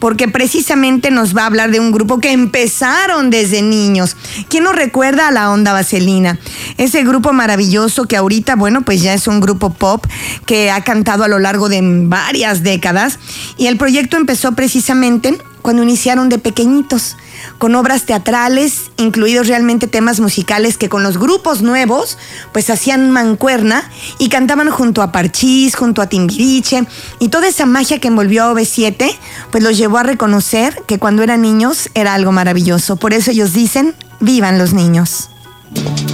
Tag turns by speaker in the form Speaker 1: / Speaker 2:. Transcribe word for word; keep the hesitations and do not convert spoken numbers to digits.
Speaker 1: porque precisamente nos va a hablar de un grupo que empezaron desde niños. ¿Quién nos recuerda a la Onda Vaselina? Ese grupo maravilloso que ahorita, bueno, pues ya es un grupo pop que ha cantado a lo largo de varias décadas, y el proyecto empezó precisamente cuando iniciaron de pequeñitos, con obras teatrales, incluidos realmente temas musicales que con los grupos nuevos, pues hacían mancuerna y cantaban junto a Parchís, junto a Timbiriche, y toda esa magia que envolvió a O V siete, pues los llevó a reconocer que cuando eran niños era algo maravilloso. Por eso ellos dicen, ¡vivan los niños!